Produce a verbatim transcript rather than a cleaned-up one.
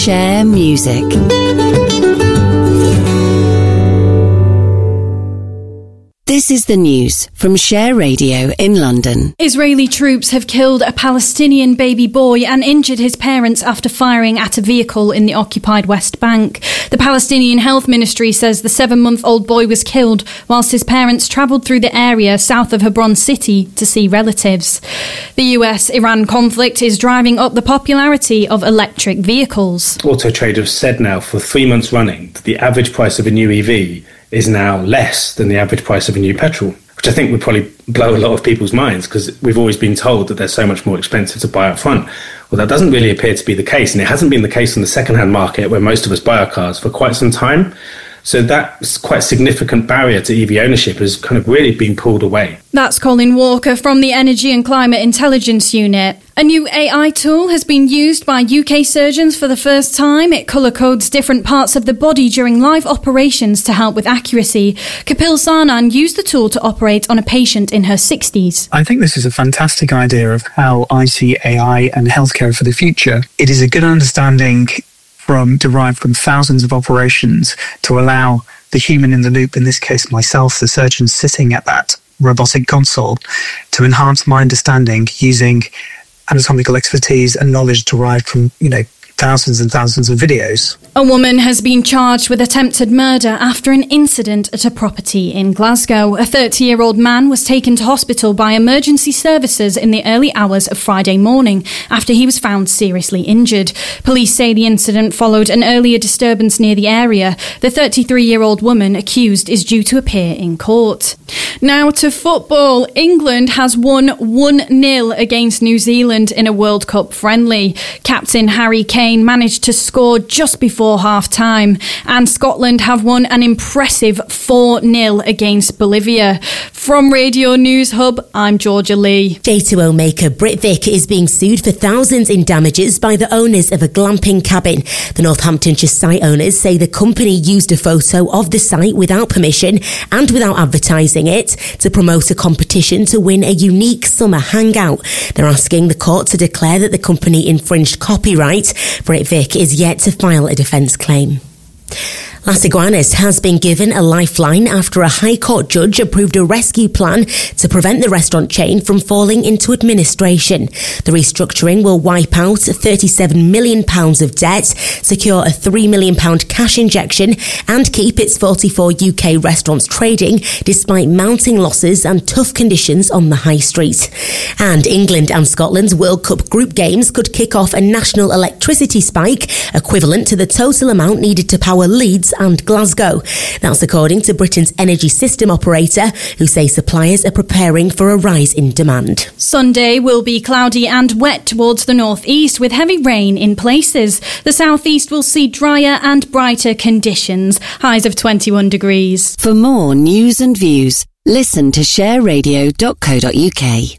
Share Music. This is the news from Share Radio in London. Israeli troops have killed a Palestinian baby boy and injured his parents after firing at a vehicle in the occupied West Bank. The Palestinian Health Ministry says the seven-month-old boy was killed whilst his parents travelled through the area south of Hebron city to see relatives. The U S-Iran conflict is driving up the popularity of electric vehicles. Auto Trader have said now for three months running that the average price of a new E V is now less than the average price of a new petrol, which I think would probably blow a lot of people's minds because we've always been told that they're so much more expensive to buy up front. Well, that doesn't really appear to be the case, and it hasn't been the case in the second-hand market where most of us buy our cars for quite some time. So that's quite a significant barrier to E V ownership has kind of really been pulled away. That's Colin Walker from the Energy and Climate Intelligence Unit. A new A I tool has been used by U K surgeons for the first time. It colour codes different parts of the body during live operations to help with accuracy. Kapil Sarnan used the tool to operate on a patient in her sixties. I think this is a fantastic idea of how I see A I and healthcare for the future. It is a good understanding from derived from thousands of operations to allow the human in the loop, in this case myself, the surgeon sitting at that robotic console, to enhance my understanding using anatomical expertise and knowledge derived from, you know, thousands and thousands of videos. A woman has been charged with attempted murder after an incident at a property in Glasgow. A thirty-year-old man was taken to hospital by emergency services in the early hours of Friday morning after he was found seriously injured. Police say the incident followed an earlier disturbance near the area. The thirty-three-year-old woman accused is due to appear in court. Now to football. England has won one nil against New Zealand in a World Cup friendly. Captain Harry Kane managed to score just before half-time, and Scotland have won an impressive four nil against Bolivia. From Radio News Hub, I'm Georgia Lee. J two O maker Britvic is being sued for thousands in damages by the owners of a glamping cabin. The Northamptonshire site owners say the company used a photo of the site without permission and without advertising it to promote a competition to win a unique summer hangout. They're asking the court to declare that the company infringed copyright. Britvic is yet to file a defence claim. Las Iguanas has been given a lifeline after a High Court judge approved a rescue plan to prevent the restaurant chain from falling into administration. The restructuring will wipe out thirty-seven million pounds of debt, secure a three million pounds cash injection and keep its forty-four U K restaurants trading despite mounting losses and tough conditions on the high street. And England and Scotland's World Cup group games could kick off a national electricity spike equivalent to the total amount needed to power Leeds and Glasgow. That's according to Britain's energy system operator, who say suppliers are preparing for a rise in demand. Sunday will be cloudy and wet towards the northeast with heavy rain in places. The southeast will see drier and brighter conditions, highs of twenty-one degrees. For more news and views, listen to share radio dot co dot uk.